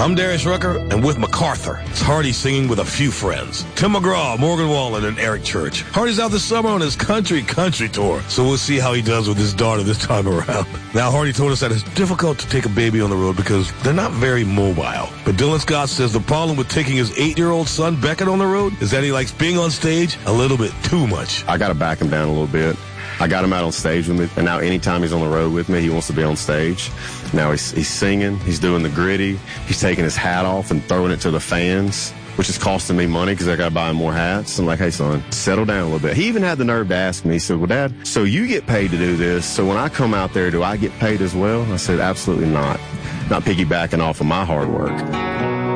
I'm Darius Rucker, and with MacArthur, it's Hardy singing with a few friends. Tim McGraw, Morgan Wallen, and Eric Church. Hardy's out this summer on his country tour, so we'll see how he does with his daughter this time around. Now, Hardy told us that it's difficult to take a baby on the road because they're not very mobile. But Dylan Scott says the problem with taking his 8-year-old son Beckett on the road is that he likes being on stage a little bit too much. I got to back him down a little bit. I got him out on stage with me, and now anytime he's on the road with me, he wants to be on stage. Now he's singing, he's doing the gritty, he's taking his hat off and throwing it to the fans, which is costing me money because I got to buy him more hats. I'm like, hey, son, settle down a little bit. He even had the nerve to ask me, he said, well, Dad, so you get paid to do this, so when I come out there, do I get paid as well? I said, absolutely not. Not piggybacking off of my hard work.